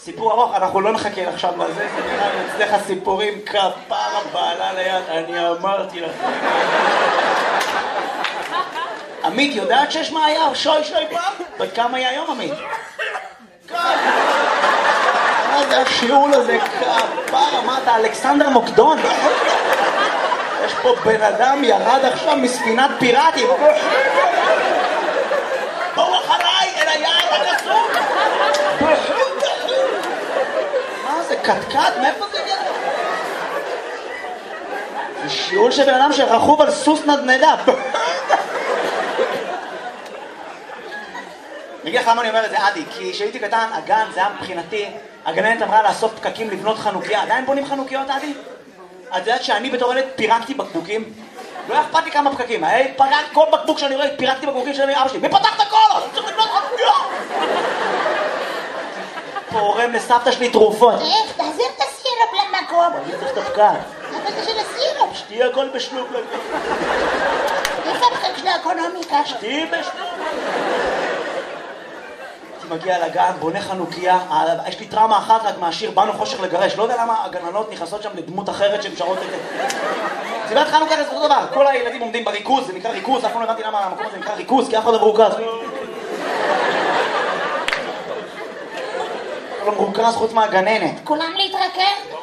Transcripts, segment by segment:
סיפור ארוך, אנחנו לא נחכה עכשיו לזה, זה נראה לי אצלך סיפורים כפרה בעלה ליד, אני אמרתי לך. עמית, יודעת שיש מה היה? שוי פעם? בת כמה היה היום, עמית? מה זה השיעול הזה? כפרה, מה אתה, אלכסנדר מוקדון? יש פה בן אדם ירד עכשיו מספינת פיראטים. בואו אחריי אל היער הגסום. מה זה, קטקט? מאיפה זה יהיה? זה שיעול של בן אדם שרכוב על סוס נדנדה. אני אגיד לך למה אני אומר את זה, עדי, כי כשהייתי קטן, הגן, זה היה מבחינתי, הגננת אמרה לאסוף פקקים לבנות חנוכיה. עדיין בונים חנוכיות, עדי? את יודעת שאני בתור ילד פירקתי בקבוקים? לא אכפת לי כמה פקקים, כל בקבוק שאני רואה, פירקתי בקבוקים של אבא שלי. מי פתח את הכל? אני צריך לבנות חנוכיה! פורם לסבתא שלי תרופות. תחזיר את הסירופ למקום. אני צריך את הפקק. אבל זה של הסירופ. שתהיה הכל בשלוק לכל. איפה הפקק של האקונומיקה? שתהיה בשלוק. מגיע לגן, בונה חנוכיה, יש לי טראומה אחת רק מהשיר באנו חושך לגרש, לא יודע למה הגננות נכנסות שם לדמות אחרת שמשרות את זה. סיבת חנוכה זה אותו דבר, כל הילדים עומדים בריכוז, זה נקרא ריכוז, אף פעם לא הבנתי למה המקום הזה נקרא ריכוז, כי אף אחד לא מרוכז. לא מרוכז חוץ מהגננת. כולם להתרכז?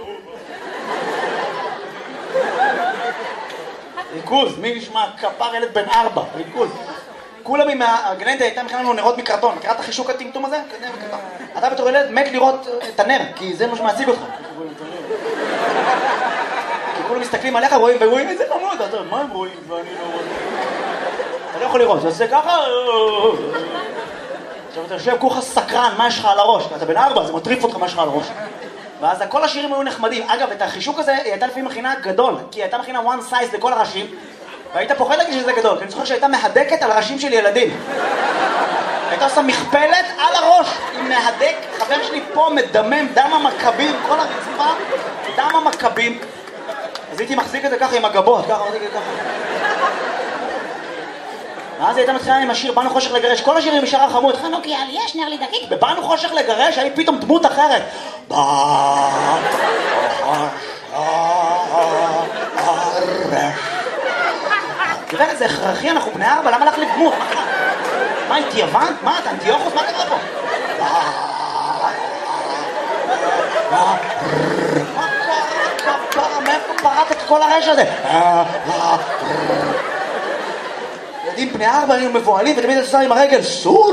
ריכוז, מי נשמע? כפר ילד בן 4, ריכוז. כולם עם הגננת הייתה מכנה לנו נרות מקרטון, מכירה את החישוק הטמטום הזה? אתה בתור ילד מת לראות את הנר, כי זה מה שמעציג אותך. כי כולם מסתכלים עליך, רואים איזה חמוד, אתה מה הם רואים ואני לא רואה? אתה לא יכול לראות, זה עושה ככה. עכשיו אתה יושב כולך סקרן, מה יש לך על הראש? אתה בן 4, זה מטריף אותך מה יש לך על הראש. ואז כל השירים היו נחמדים. אגב, את החישוק הזה היא הייתה לפעמים מכינה גדול, כי היא הייתה מכינה one size לכל הראשים. והיית פוחד להגיד שזה גדול, כי אני זוכר שהייתה מהדקת על ראשים של ילדים. הייתה עושה מכפלת על הראש, עם מהדק, חבר שלי פה מדמם, דם המכבים, כל הרצפה, דם המכבים. אז הייתי מחזיק את זה ככה עם הגבות, ככה, מחזיק את זה ככה. ואז הייתה מתחילה עם השיר באנו חושך לגרש, כל השירים משאר החמוד, חנוכיה לי יש נר לי דקית. בבאנו חושך לגרש, היה פתאום דמות אחרת. גברת, זה הכרחי, אנחנו בני 4, למה לך לדמות? מה, אינתי יוון? מה, אתה אנטיוכוס? מה קרה פה? מה קרה, כפרה, מאיפה פרט את כל הרש הזה? ילדים בני 4 היינו מבועלים ותמיד את עושה עם הרגל, סור!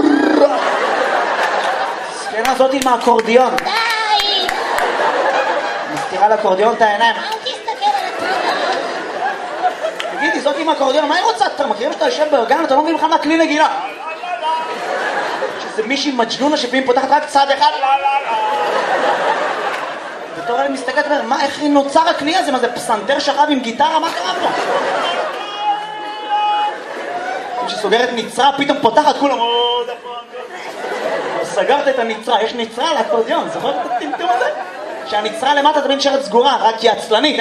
סקנה הזאת עם האקורדיון. די! מסתירה לאקורדיון את העיניים. אל תסתכל על הטרילה. תגידי, זאת עם האקורדיון, מה היא רוצה? אתה מכירים שאתה יושב בגן, אתה לא מבין בכלל מה כלי נגינה. שזה מישהי מג'נונה שפעמים פותחת רק צד אחד. בתור אני מסתכלת ואומר, מה, איך נוצר הכלי הזה? מה זה, פסנתר שכב עם גיטרה? מה קרה פה? כשסוגרת נצרה, פתאום פותחת, כולם עוד הפעם. סגרת את הנצרה, יש נצרה על האקורדיון, זוכרת את הטמטום הזה? שהנצרה למטה תמיד נשארת סגורה, רק היא עצלנית.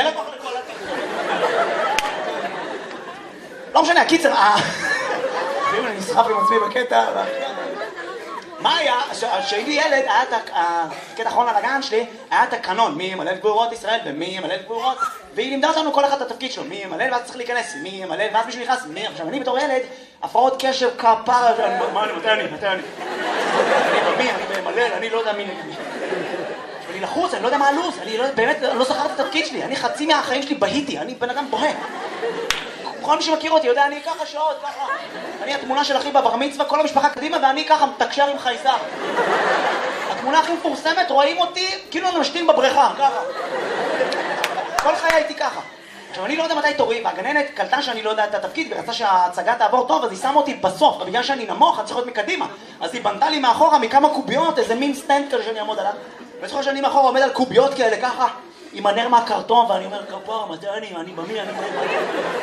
לא משנה, הקיצר, ואם אני נסחף עם עצמי בקטע, מה היה? כשהייתי ילד, היה את הקטע האחרון על הגן שלי, היה את הקנון, מי ימלא את גבורות ישראל ומי ימלא את גבורות, והיא לימדה אותנו כל אחד את התפקיד שלו, מי ימלא ואז צריך להיכנס, מי ימלא ואז מישהו נכנס, מי? עכשיו אני בתור ילד, הפרעות קשב כפרה, מה אני, מתי אני? אני ממלא, אני לא יודע מי נגד מי. אני לחוץ, אני לא יודע מה הלו"ז, אני באמת לא זכרתי את התפקיד שלי, אני חצי מהחיים שלי בהיתי, אני בן אדם בוהה. כל מי שמכיר אותי יודע, אני ככה שעות, ככה. אני התמונה של אחי בבר מצווה, כל המשפחה קדימה, ואני ככה מתקשר עם חייזר. התמונה הכי מפורסמת, רואים אותי כאילו אני משתין בבריכה, ככה. כל חיי הייתי ככה. עכשיו, אני לא יודע מתי תורי, והגננת קלטה שאני לא יודע את התפקיד, ורצה שההצגה תעבור טוב, אז היא שמה אותי בסוף, ובגלל שאני נמוך, אני צריך להיות מקדימה. אז היא בנתה לי מאחורה מכמה קוביות, איזה מין סטנד כזה שאני אעמוד עליו. וזוכר שאני מאחורה עומד על קוביות כאלה, ככה, עם הנר מהקרטון, ואני אומר, כפרה, מתי אני במי,